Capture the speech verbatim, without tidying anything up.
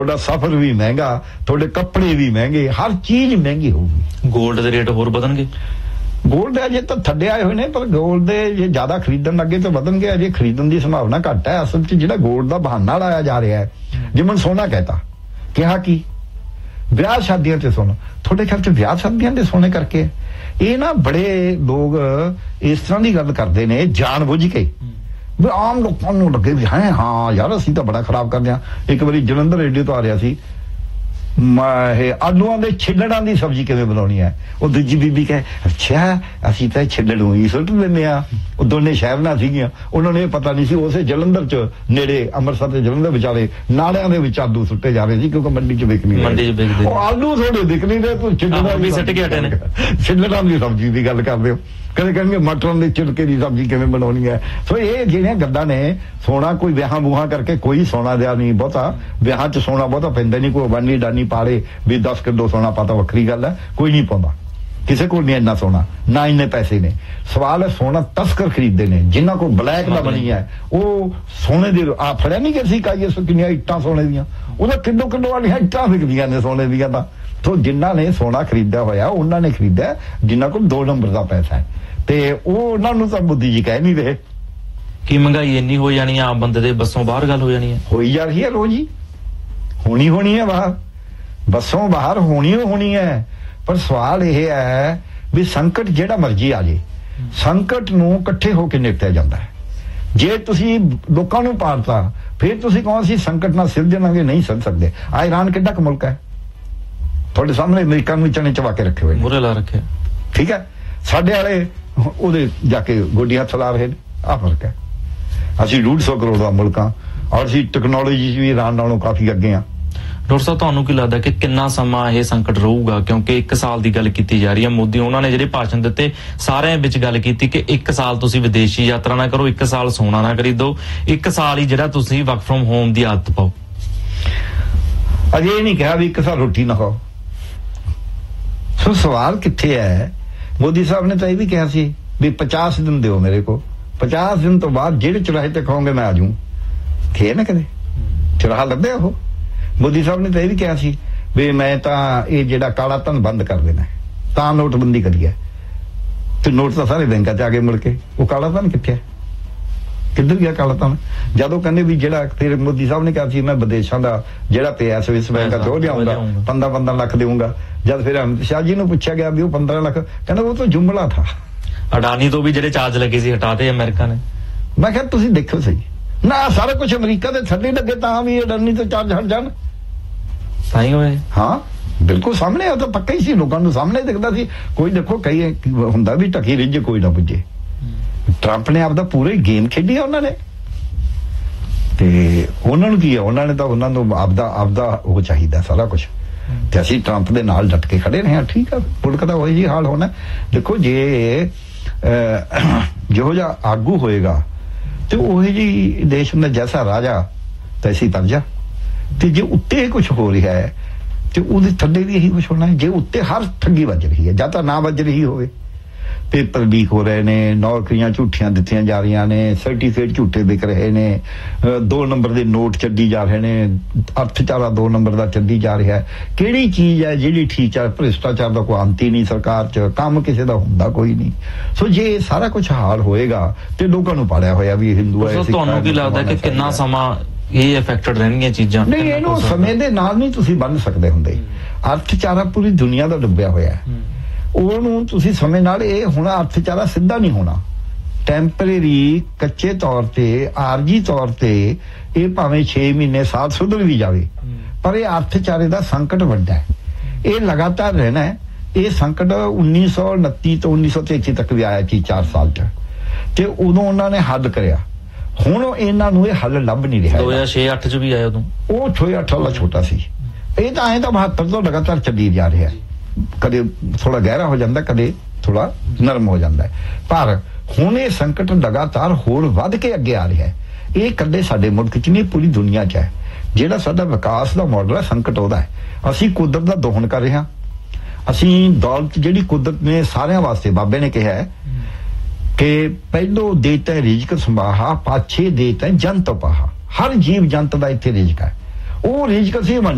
ਤੁਹਾਡਾ ਸਫ਼ਰ ਵੀ ਮਹਿੰਗਾ, ਤੁਹਾਡੇ ਕੱਪੜੇ ਵੀ ਮਹਿੰਗੇ, ਹਰ ਚੀਜ਼ ਮਹਿੰਗੀ ਹੋਊਗੀ। ਗੋਲਡ ਦੇ ਰੇਟ ਹੋਰ ਵਧਣਗੇ? ਗੋਲਡ ਅਜੇ ਤਾਂ ਥੱਲੇ ਆਏ ਹੋਏ ਨੇ, ਪਰ ਗੋਲਡ ਦੇ ਜੇ ਜ਼ਿਆਦਾ ਖਰੀਦਣ ਲੱਗੇ ਤਾਂ ਵਧਣਗੇ। ਅਜੇ ਖਰੀਦਣ ਦੀ ਸੰਭਾਵਨਾ ਘੱਟ ਹੈ। ਅਸਲ 'ਚ ਜਿਹੜਾ ਗੋਲਡ ਦਾ ਬਹਾਨਾ ਲਾਇਆ ਜਾ ਰਿਹਾ ਹੈ, ਜਿਵੇਂ ਸੋਨਾ ਕਹਿਤਾ, ਕਿਹਾ ਕਿ ਵਿਆਹ ਸ਼ਾਦੀਆਂ ਤੇ ਸੋਨਾ। ਤੁਹਾਡੇ ਖਿਆਲ 'ਚ ਵਿਆਹ ਸ਼ਾਦੀਆਂ ਦੇ ਸੋਨੇ ਕਰਕੇ? ਇਹ ਨਾ ਬੜੇ ਲੋਕ ਇਸ ਤਰ੍ਹਾਂ ਦੀ ਗੱਲ ਕਰਦੇ ਨੇ ਜਾਣ ਬੁੱਝ ਕੇ, ਵੀ ਆਮ ਲੋਕਾਂ ਨੂੰ ਲੱਗੇ ਵੀ ਹੈ ਹਾਂ ਯਾਰ ਅਸੀਂ ਤਾਂ ਬੜਾ ਖਰਾਬ ਕਰਦੇ ਹਾਂ। ਇੱਕ ਵਾਰੀ ਜਲੰਧਰ ਰੇਡੀਓ ਤੋਂ ਆ ਰਿਹਾ ਸੀ, ਇਹ ਆਲੂਆਂ ਦੇ ਛਿੱਲੜਾਂ ਦੀ ਸਬਜ਼ੀ ਕਿਵੇਂ ਬਣਾਉਣੀ ਹੈ। ਉਹ ਦੂਜੀ ਬੀਬੀ ਕਹੇ ਅੱਛਾ ਅਸੀਂ ਤਾਂ ਛਿੱਲੜ ਨੂੰ ਹੀ ਸੁੱਟ ਦਿੰਦੇ ਆ। ਉਹ ਦੋਨੇ ਸ਼ਹਿਰਾਂ ਸੀਗੀਆਂ, ਉਹਨਾਂ ਨੂੰ ਇਹ ਪਤਾ ਨਹੀਂ ਸੀ ਉਸੇ ਜਲੰਧਰ 'ਚ ਨੇੜੇ ਅੰਮ੍ਰਿਤਸਰ ਤੇ ਜਲੰਧਰ ਵਿਚਾਲੇ ਨਾਲਿਆਂ ਦੇ ਵਿੱਚ ਆਲੂ ਸੁੱਟੇ ਜਾ ਰਹੇ ਸੀ, ਕਿਉਂਕਿ ਮੰਡੀ 'ਚ ਵਿਕ ਨਹੀਂ ਮੰਡੀ 'ਚ ਵਿਕਦੇ ਉਹ ਆਲੂ ਥੋੜੇ ਦਿਖ ਨਹੀਂ ਰਹੇ। ਤੂੰ ਛਿੱਲੜਾਂ ਵੀ ਸੁੱਟ ਕੇ ਹਟੇ ਨੇ। ਛਿੱਲੜਾਂ ਦੀ ਸਬਜ਼ੀ ਦੀ ਗੱਲ ਕਰਦੇ ਹੋ, ਕਦੇ ਕਹਿਣਗੇ ਮਟਰਾਂ ਦੇ ਛਿਲਕੇ ਦੀ ਸਬਜ਼ੀ ਕਿਵੇਂ ਬਣਾਉਣੀ ਹੈ। ਸੋ ਇਹ ਜਿਹੜੀਆਂ ਗੱਲਾਂ ਨੇ, ਸੋਨਾ ਕੋਈ ਵਿਆਹਾਂ ਬੂਹਾਂ ਕਰਕੇ ਕੋਈ ਸੋਨਾ ਦਿਆ ਨਹੀਂ ਬਹੁਤਾ, ਵਿਆਹਾਂ 'ਚ ਸੋਨਾ ਬਹੁਤਾ ਪੈਂਦਾ ਨਹੀਂ। ਕੋਈ ਬਾਨੀ ਡਾਨੀ ਪਾਲੇ ਵੀ ਦਸ ਕਿਲੋ ਸੋਨਾ ਪਾਤਾ ਵੱਖਰੀ ਗੱਲ ਹੈ, ਕੋਈ ਨਹੀਂ ਪਾਉਂਦਾ, ਕਿਸੇ ਕੋਲ ਨਹੀਂ ਇੰਨਾ ਸੋਨਾ, ਨਾ ਇੰਨੇ ਪੈਸੇ ਨੇ। ਸਵਾਲ ਹੈ ਸੋਨਾ ਤਸਕਰ ਖਰੀਦਦੇ ਨੇ, ਜਿਨ੍ਹਾਂ ਕੋਲ ਬਲੈਕ ਦਾ ਬਣੀ ਹੈ। ਉਹ ਸੋਨੇ ਦੀ ਆ ਫੜਿਆ ਨਹੀਂ ਕਿ ਸੀ ਕਾਈਏ ਕਿੰਨੀਆਂ ਇੱਟਾਂ ਸੋਨੇ ਦੀਆਂ, ਉਹਦਾ ਕਿਲੋ ਕਿਲੋ ਵਾਲੀਆਂ ਇੱਟਾਂ ਵਿਕਦੀਆਂ ਨੇ ਸੋਨੇ ਦੀਆਂ। ਤਾਂ ਤੋ ਜਿਨ੍ਹਾਂ ਨੇ ਸੋਨਾ ਖਰੀਦਿਆ ਹੋਇਆ ਉਹਨਾਂ ਨੇ ਖਰੀਦਿਆ ਜਿਨ੍ਹਾਂ ਕੋਲ ਦੋ ਨੰਬਰ ਦਾ ਪੈਸਾ ਹੈ, ਤੇ ਉਹ ਉਹਨਾਂ ਨੂੰ ਤਾਂ ਮੋਦੀ ਜੀ ਕਹਿ ਨਹੀਂ ਰਹੇ। ਕੀ ਮਹਿੰਗਾਈ ਇੰਨੀ ਹੋ ਜਾਣੀ ਆ, ਆਮ ਬੰਦੇ ਦੇ ਬੱਸੋਂ ਬਾਹਰ ਗੱਲ ਹੋ ਜਾਣੀ ਹੈ? ਹੋਈ ਜਾ ਰਹੀ ਹੈ ਰੋਜ਼ ਹੀ, ਹੋਣੀ ਹੋਣੀ ਹੈ ਬਾਹਰ, ਬੱਸੋਂ ਬਾਹਰ ਹੋਣੀ ਹੋਣੀ ਹੈ। ਪਰ ਸਵਾਲ ਇਹ ਹੈ ਵੀ ਸੰਕਟ ਜਿਹੜਾ ਮਰਜ਼ੀ ਆ ਜੇ, ਸੰਕਟ ਨੂੰ ਇਕੱਠੇ ਹੋ ਕੇ ਨਿਪਟਿਆ ਜਾਂਦਾ ਹੈ। ਜੇ ਤੁਸੀਂ ਲੋਕਾਂ ਨੂੰ ਪਾੜਤਾ ਫਿਰ ਤੁਸੀਂ ਕਹੋ ਅਸੀਂ ਸੰਕਟ ਨਾਲ ਸਿਰ ਜਾਵਾਂਗੇ, ਨਹੀਂ ਸਿਰ ਸਕਦੇ। ਆ ਈਰਾਨ ਕਿੱਡਾ ਕੁ ਮੁਲਕ ਹੈ, ਤੁਹਾਡੇ ਸਾਹਮਣੇ ਅਮਰੀਕਾ ਨੂੰ ਚਣੇ ਚਵਾ ਕੇ ਰੱਖੇ ਹੋਏ ਮੁਰੇ ਲਾ ਰੱਖਿਆ, ਠੀਕ ਹੈ। ਸਾਡੇ ਵਾਲੇ ਉਹਦੇ ਜਾ ਕੇ ਗੋਡੀਆਂ ਚਲਾ ਰਹੇ ਨੇ, ਆਹ ਫਰਕ ਹੈ। ਅਸੀਂ ਡੂਢ ਸੌ ਕਰੋੜ ਦਾ ਮੁਲਕ ਹਾਂ, ਔਰ ਅਸੀਂ ਟੈਕਨੋਲੋਜੀ 'ਚ ਵੀ ਈਰਾਨ ਨਾਲੋਂ ਕਾਫੀ ਅੱਗੇ ਹਾਂ। ਡਾਕਟਰ ਸਾਹਿਬ ਤੁਹਾਨੂੰ ਕੀ ਲੱਗਦਾ ਕਿ ਕਿੰਨਾ ਸਮਾਂ ਇਹ ਸੰਕਟ ਰਹੂਗਾ? ਕਿਉਂਕਿ ਇੱਕ ਸਾਲ ਦੀ ਗੱਲ ਕੀਤੀ ਜਾ ਰਹੀ ਹੈ। ਮੋਦੀ ਉਹਨਾਂ ਨੇ ਜਿਹੜੇ ਭਾਸ਼ਣ ਦਿੱਤੇ ਸਾਰਿਆਂ ਵਿੱਚ ਗੱਲ ਕੀਤੀ ਕਿ ਇੱਕ ਸਾਲ ਤੁਸੀਂ ਵਿਦੇਸ਼ੀ ਯਾਤਰਾ ਨਾ ਕਰੋ, ਇੱਕ ਸਾਲ ਸੋਨਾ ਨਾ ਖਰੀਦੋ, ਇੱਕ ਸਾਲ ਹੀ ਜਿਹੜਾ ਤੁਸੀਂ ਵਰਕ ਫਰੋਮ ਹੋਮ ਦੀ ਆਦਤ ਪਾਓ। ਅਜੇ ਇਹ ਨਹੀਂ ਕਿਹਾ ਵੀ ਇੱਕ ਸਾਲ ਰੋਟੀ ਨਾ ਖਾਓ। ਸੋ ਸਵਾਲ ਕਿੱਥੇ ਹੈ? ਮੋਦੀ ਸਾਹਿਬ ਨੇ ਤਾਂ ਇਹ ਵੀ ਕਿਹਾ ਸੀ ਵੀ ਪਚਾਸ ਦਿਨ ਦਿਓ ਮੇਰੇ ਕੋ, ਪਚਾਸ ਦਿਨ ਤੋਂ ਬਾਅਦ ਜਿਹੜੇ ਚੁਰਾਹੇ ਤੇ ਖਾਓਗੇ ਮੈਂ ਆ ਜਾਊਂ। ਥੇ ਨਾ ਕਦੇ ਚੁਰਾਹਾ ਲੱਭਿਆ ਉਹ? ਮੋਦੀ ਸਾਹਿਬ ਨੇ ਤਾਂ ਇਹ ਵੀ ਕਿਹਾ ਸੀ ਵੀ ਮੈਂ ਤਾਂ ਇਹ ਜਿਹੜਾ ਕਾਲਾ ਧਨ ਬੰਦ ਕਰ ਦੇਣਾ, ਤਾਂ ਨੋਟਬੰਦੀ ਕਰੀ ਹੈ। ਤੇ ਨੋਟ ਤਾਂ ਸਾਰੇ ਬੈਂਕਾਂ 'ਚ ਆ ਗਏ ਮੁੜ ਕੇ। ਉਹ ਕਾਲਾ ਧਨ ਕਿੱਥੇ ਹੈ? ਕਿੱਧਰ ਗਿਆ ਕਾਲਾ ਧਨ? ਜਦੋਂ ਕਹਿੰਦੇ ਵੀ ਜਿਹੜਾ ਫਿਰ ਮੋਦੀ ਸਾਹਿਬ ਨੇ ਕਿਹਾ ਸੀ ਮੈਂ ਵਿਦੇਸ਼ਾਂ ਦਾ ਜਿਹੜਾ ਪਿਆ ਸਵਿਸ ਬੈਂਕਾਂ 'ਚ ਉਹ ਲਿਆਉਂਗਾ, ਪੰਦਰਾਂ ਪੰਦਰਾਂ ਲੱਖ ਦੇਊਂਗਾ। ਜਦ ਫਿਰ ਅਮਿਤ ਸ਼ਾਹ ਜੀ ਨੂੰ ਪੁੱਛਿਆ ਗਿਆ ਵੀ ਉਹ ਪੰਦਰਾਂ ਲੱਖ, ਕਹਿੰਦਾ ਉਹ ਤਾਂ ਜੁਮਲਾ ਥਾ। ਅਡਾਨੀ ਤੋਂ ਵੀ ਜਿਹੜੇ ਚਾਰਜ ਲੱਗੇ ਸੀ ਹਟਾਤੇ ਅਮਰੀਕਾ ਨੇ। ਮੈਂ ਕਿਹਾ ਤੁਸੀਂ ਦੇਖੋ ਸਹੀ ਨਾ, ਸਾਰਾ ਕੁਝ ਅਮਰੀਕਾ ਦੇ ਥੱਲੇ ਲੱਗੇ ਤਾਂ ਵੀ ਅਡਾਨੀ ਤੋਂ ਚਾਰਜ ਹਟ ਜਾਣ। ਤਾਂ ਹੀ ਹੋਏ। ਹਾਂ ਬਿਲਕੁਲ ਸਾਹਮਣੇ, ਉਹ ਤਾਂ ਪੱਕਾ ਹੀ ਸੀ, ਲੋਕਾਂ ਨੂੰ ਸਾਹਮਣੇ ਦਿਖਦਾ ਸੀ। ਕੋਈ ਦੇਖੋ ਕਈ ਹੁੰਦਾ ਵੀ ਢਕੀ ਰਿੱਝ ਕੋਈ ਨਾ ਪੁੱਜੇ। ਟਰੰਪ ਨੇ ਆਪਦਾ ਪੂਰੇ ਗੇਮ ਖੇਡੀ ਆ ਉਹਨਾਂ ਨੇ, ਤੇ ਉਹਨਾਂ ਨੂੰ ਕੀ ਹੈ, ਉਹਨਾਂ ਨੇ ਤਾਂ ਉਹਨਾਂ ਨੂੰ ਆਪਦਾ ਆਪਦਾ ਉਹ ਚਾਹੀਦਾ ਸਾਰਾ ਕੁਝ, ਤੇ ਅਸੀਂ ਟਰੰਪ ਦੇ ਨਾਲ ਡਟ ਕੇ ਖੜੇ ਰਹੇ ਹਾਂ। ਠੀਕ ਆ, ਮੁਲਕ ਦਾ ਉਹੀ ਹਾਲ ਹੋਣਾ। ਦੇਖੋ ਜੇ ਜਿਹੋ ਜਿਹਾ ਆਗੂ ਹੋਏਗਾ ਤੇ ਉਹੀ ਜੀ ਦੇਸ਼ ਦਾ ਜੈਸਾ ਰਾਜਾ ਤੈਸੀ ਪ੍ਰਜਾ। ਤੇ ਜੇ ਉੱਤੇ ਕੁਝ ਹੋ ਰਿਹਾ ਹੈ ਤੇ ਉਹਦੇ ਥੱਲੇ ਵੀ ਇਹੀ ਕੁਝ ਹੋਣਾ ਹੈ। ਜੇ ਉੱਤੇ ਹਰ ਠੱਗੀ ਵੱਜ ਰਹੀ ਹੈ, ਜਾਂ ਤਾਂ ਨਾ ਵੱਜ ਰਹੀ ਹੋਵੇ, ਪੇਪਰ ਲੀਕ ਹੋ ਰਹੇ ਨੇ, ਨੌਕਰੀਆਂ ਝੂਠੀਆਂ ਦਿੱਤੀਆਂ ਜਾ ਰਹੀਆਂ ਨੇ, ਸਰਟੀਫਿਕੇਟ ਝੂਠੇ ਵਿਕ ਰਹੇ ਨੇ, ਦੋ ਨੰਬਰ ਦੇ ਨੋਟ ਚੱਲੀ ਜਾ ਰਹੇ ਨੇ, ਅਰਥਚਾਰਾ ਦੋ ਨੰਬਰ ਦਾ ਚੱਲੀ ਜਾ ਰਿਹਾ ਹੈ। ਕਿਹੜੀ ਚੀਜ਼ ਹੈ ਜਿਹੜੀ ਠੀਕ ਹੈ? ਭ੍ਰਿਸ਼ਟਾਚਾਰ ਦਾ ਕੋਈ ਅੰਤ ਹੀ ਨਹੀਂ ਸਰਕਾਰ 'ਚ, ਕੰਮ ਕਿਸੇ ਦਾ ਹੁੰਦਾ ਕੋਈ ਨਹੀਂ। ਸੋ ਜੇ ਸਾਰਾ ਕੁਝ ਹਾਲ ਹੋਏਗਾ ਤੇ ਲੋਕਾਂ ਨੂੰ ਪਾੜਿਆ ਹੋਇਆ ਵੀ ਹਿੰਦੂ ਹੈ। ਤੁਹਾਨੂੰ ਕੀ ਲੱਗਦਾ ਕਿ ਕਿੰਨਾ ਸਮਾਂ ਇਹ ਅਫੈਕਟਡ ਰਹਿਣਗੀਆਂ ਚੀਜ਼ਾਂ? ਨਹੀਂ, ਇਹਨੂੰ ਸਮੇਂ ਦੇ ਨਾਲ ਨਹੀਂ ਤੁਸੀਂ ਬੰਨ ਸਕਦੇ ਹੁੰਦੇ। ਅਰਥਚਾਰਾ ਪੂਰੀ ਦੁਨੀਆ ਦਾ ਡੁੱਬਿਆ ਹੋਇਆ ਹੈ, ਉਹਨੂੰ ਤੁਸੀਂ ਸਮੇਂ ਨਾਲ ਇਹ ਹੋਣਾ ਅਰਥਚਾਰਾ ਸਿੱਧਾ ਨਹੀਂ ਹੋਣਾ। ਟੈਂਪਰੇਰੀ ਕੱਚੇ ਤੌਰ ਤੇ, ਆਰਜੀ ਤੌਰ ਤੇ ਇਹ ਭਾਵੇਂ ਛੇ ਮਹੀਨੇ ਸਾਲ ਸੁਧਰ ਵੀ ਜਾਵੇ, ਪਰ ਇਹ ਅਰਥਚਾਰੇ ਦਾ ਸੰਕਟ ਵੱਡਾ ਹੈ, ਇਹ ਲਗਾਤਾਰ ਰਹਿਣਾ ਹੈ। ਇਹ ਸੰਕਟ ਉੱਨੀ ਸੌ ਉਨੱਤੀ ਤੋਂ ਉੱਨੀ ਸੌ ਤੇਤੀ ਤੱਕ ਵੀ ਆਇਆ ਸੀ, ਚਾਰ ਸਾਲ ਚ, ਤੇ ਉਦੋਂ ਉਹਨਾਂ ਨੇ ਹੱਲ ਕਰਿਆ। ਹੁਣ ਇਹਨਾਂ ਨੂੰ ਇਹ ਹੱਲ ਲੱਭ ਨਹੀਂ ਰਿਹਾ। ਦੋ ਹਜ਼ਾਰ ਛੇ ਅੱਠ ਚ ਵੀ ਆਇਆ ਉਦੋਂ, ਉਹ ਛੇ ਅੱਠ ਵਾਲਾ ਛੋਟਾ ਸੀ। ਇਹ ਤਾਂ ਐਂ ਤਾਂ ਬਹੱਤਰ ਤੋਂ ਲਗਾਤਾਰ ਚੱਲੀ ਜਾ ਰਿਹਾ, ਕਦੇ ਥੋੜਾ ਗਹਿਰਾ ਹੋ ਜਾਂਦਾ, ਕਦੇ ਥੋੜਾ ਨਰਮ ਹੋ ਜਾਂਦਾ ਹੈ। ਪਰ ਹੁਣ ਇਹ ਸੰਕਟ ਲਗਾਤਾਰ ਹੋਰ ਵੱਧ ਕੇ ਅੱਗੇ ਆ ਰਿਹਾ ਹੈ। ਇਹ ਇਕੱਲੇ ਸਾਡੇ ਮੁਲਕ 'ਚ ਨਹੀਂ, ਪੂਰੀ ਦੁਨੀਆ 'ਚ ਹੈ। ਜਿਹੜਾ ਸਾਡਾ ਵਿਕਾਸ ਦਾ ਮਾਡਲ ਹੈ, ਸੰਕਟ ਉਹਦਾ ਹੈ। ਅਸੀਂ ਕੁਦਰਤ ਦਾ ਦੋਹਨ ਕਰ ਰਹੇ ਹਾਂ। ਅਸੀਂ ਦੌਲਤ ਜਿਹੜੀ ਕੁਦਰਤ ਨੇ ਸਾਰਿਆਂ ਵਾਸਤੇ, ਬਾਬੇ ਨੇ ਕਿਹਾ ਹੈ ਕਿ ਪਹਿਲੋ ਦੇਤਾ ਰਿਜ਼ਕ ਸੰਭਾਹਾ, ਪਾਛੇ ਦੇਤਾ ਜੰਤ ਪਾਹਾ। ਹਰ ਜੀਵ ਜੰਤ ਦਾ ਇੱਥੇ ਰਿਜ਼ਕ ਹੈ। ਉਹ ਰਿਜ਼ਕ ਅਸੀਂ